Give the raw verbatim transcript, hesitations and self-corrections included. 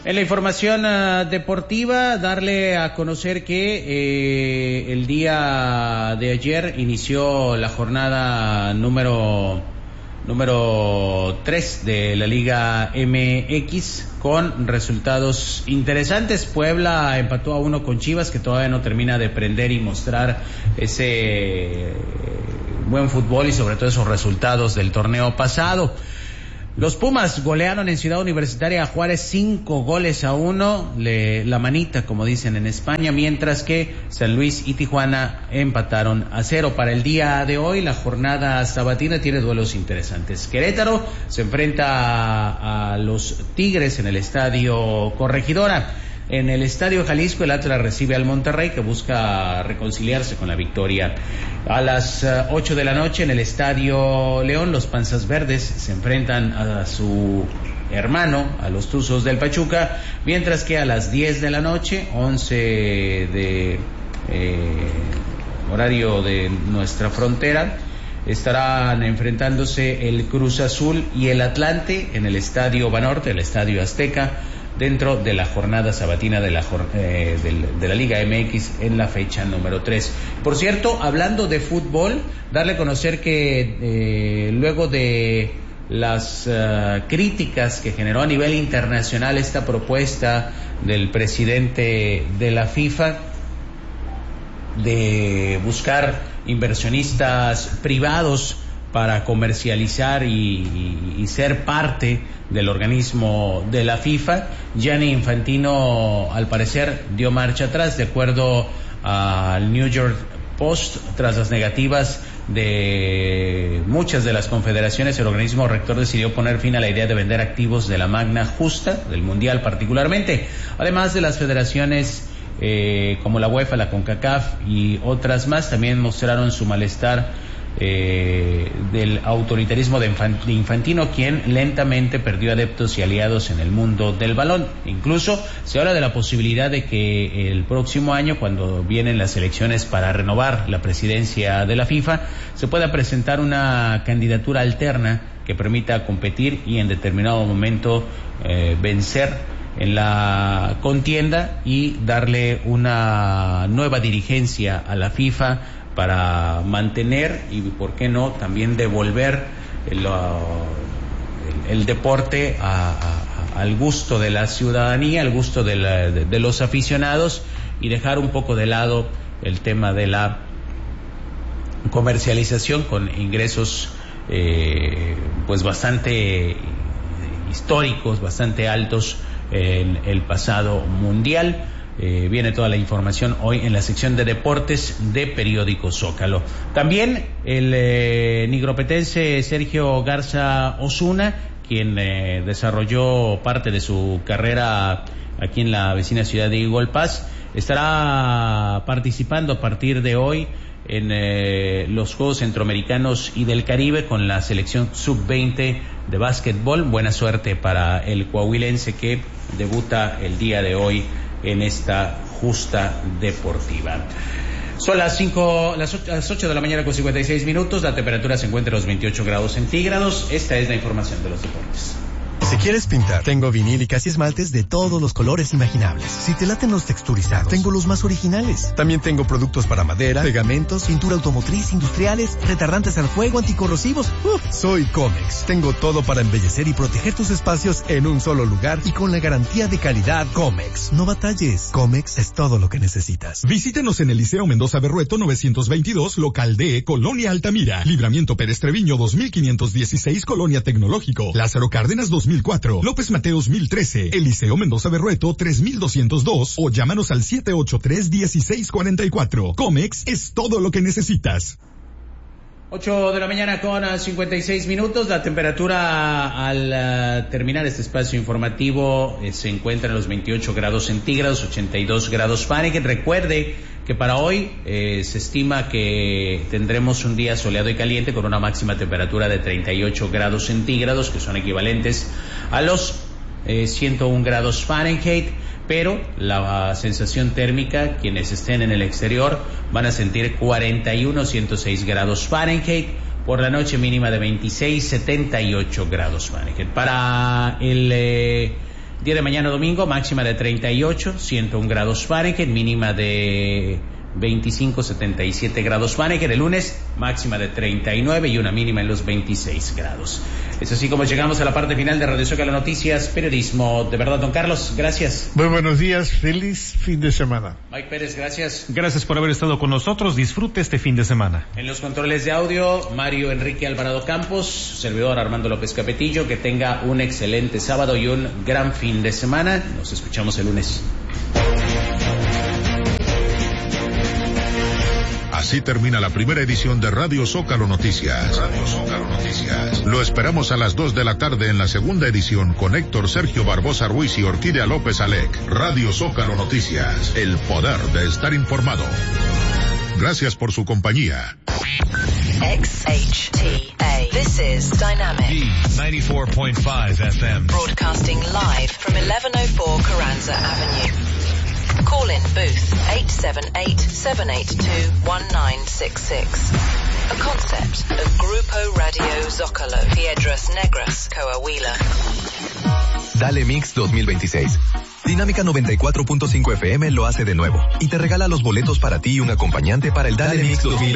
En la información uh, deportiva, darle a conocer que eh, el día de ayer inició la jornada número número tres de la Liga M X con resultados interesantes. Puebla empató a uno con Chivas, que todavía no termina de prender y mostrar ese buen fútbol y sobre todo esos resultados del torneo pasado. Los Pumas golearon en Ciudad Universitaria a Juárez cinco goles a uno, le, la manita como dicen en España, mientras que San Luis y Tijuana empataron a cero. Para el día de hoy la jornada sabatina tiene duelos interesantes. Querétaro se enfrenta a, a los Tigres en el Estadio Corregidora. En el Estadio Jalisco el Atlas recibe al Monterrey, que busca reconciliarse con la victoria. A las uh, ocho de la noche en el Estadio León los Panzas Verdes se enfrentan a su hermano, a los Tuzos del Pachuca, mientras que a las diez de la noche, once de eh, horario de nuestra frontera, estarán enfrentándose el Cruz Azul y el Atlante en el Estadio Banorte, el Estadio Azteca, dentro de la jornada sabatina de la, eh, de, de la Liga M X en la fecha número tres. Por cierto, hablando de fútbol, darle a conocer que eh, luego de las uh, críticas que generó a nivel internacional esta propuesta del presidente de la FIFA de buscar inversionistas privados para comercializar y, y, y ser parte del organismo de la FIFA, Gianni Infantino al parecer dio marcha atrás, de acuerdo al New York Post. Tras las negativas de muchas de las confederaciones, el organismo rector decidió poner fin a la idea de vender activos de la magna justa, del Mundial particularmente, además de las federaciones eh, como la UEFA, la CONCACAF y otras más, también mostraron su malestar Eh, del autoritarismo de Infantino, quien lentamente perdió adeptos y aliados en el mundo del balón. Incluso se habla de la posibilidad de que el próximo año, cuando vienen las elecciones para renovar la presidencia de la FIFA, se pueda presentar una candidatura alterna que permita competir y en determinado momento eh, vencer en la contienda y darle una nueva dirigencia a la FIFA para mantener y, por qué no, también devolver el, el, el deporte a, a, al gusto de la ciudadanía, al gusto de, la, de, de los aficionados, y dejar un poco de lado el tema de la comercialización con ingresos eh, pues bastante históricos, bastante altos en el pasado mundial. Eh, viene toda la información hoy en la sección de deportes de Periódico Zócalo. También el eh, nigropetense Sergio Garza Osuna, quien eh, desarrolló parte de su carrera aquí en la vecina ciudad de Eagle Pass, estará participando a partir de hoy en eh, los Juegos Centroamericanos y del Caribe con la selección sub veinte de básquetbol. Buena suerte para el coahuilense, que debuta el día de hoy en esta justa deportiva. Son las cinco, las ocho, las ocho de la mañana con cincuenta y seis minutos, la temperatura se encuentra en los veintiocho grados centígrados. Esta es la información de los deportes. Si quieres pintar, tengo vinílicas y esmaltes de todos los colores imaginables. Si te laten los texturizados, tengo los más originales. También tengo productos para madera, pegamentos, pintura automotriz, industriales, retardantes al fuego, anticorrosivos. Uf, soy Comex. Tengo todo para embellecer y proteger tus espacios en un solo lugar y con la garantía de calidad Comex. No batalles. Comex es todo lo que necesitas. Visítenos en el Liceo Mendoza Berrueto novecientos veintidós, local D, Colonia Altamira. Libramiento Pérez Treviño dos mil quinientos dieciséis, Colonia Tecnológico. Lázaro Cárdenas dos mil cuatro, López Mateos mil trece, Eliseo Mendoza Berrueto tres mil doscientos dos o llámanos al siete ocho tres, uno seis cuatro cuatro. Comex es todo lo que necesitas. ocho de la mañana con cincuenta y seis minutos, la temperatura al uh, terminar este espacio informativo eh, se encuentra en los veintiocho grados centígrados, ochenta y dos grados Fahrenheit. Recuerde que para hoy eh, se estima que tendremos un día soleado y caliente con una máxima temperatura de treinta y ocho grados centígrados, que son equivalentes a los eh, ciento uno grados Fahrenheit, pero la sensación térmica, quienes estén en el exterior van a sentir cuarenta y uno, ciento seis grados Fahrenheit. Por la noche mínima de veintiséis, setenta y ocho grados Fahrenheit. Para el eh, Día de mañana domingo, máxima de treinta y ocho, ciento un grados Fahrenheit, mínima de veinticinco, setenta y siete grados Fahrenheit. El lunes, máxima de treinta y nueve y una mínima en los veintiséis grados. Es así como llegamos a la parte final de Radio Zócalo Noticias, periodismo de verdad. Don Carlos, gracias. Muy buenos días, feliz fin de semana. Mike Pérez, gracias. Gracias por haber estado con nosotros, disfrute este fin de semana. En los controles de audio, Mario Enrique Alvarado Campos, su servidor Armando López Capetillo. Que tenga un excelente sábado y un gran fin de semana. Nos escuchamos el lunes. Así termina la primera edición de Radio Zócalo Noticias. Radio Zócalo Noticias. Lo esperamos a las dos de la tarde en la segunda edición con Héctor Sergio Barbosa Ruiz y Orquídea López Alec. Radio Zócalo Noticias. El poder de estar informado. Gracias por su compañía. X H T A. This is Dynamic. D ninety-four point five F M. Broadcasting live from eleven oh four Carranza Avenue. Call in booth eight seven eight, seven eight two, one nine six six. A concept of Grupo Radio Zócalo. Piedras Negras, Coahuila. Dale Mix dos mil veintiséis. Dinámica noventa y cuatro punto cinco F M lo hace de nuevo y te regala los boletos para ti y un acompañante para el Dale Mix dos mil veintiséis.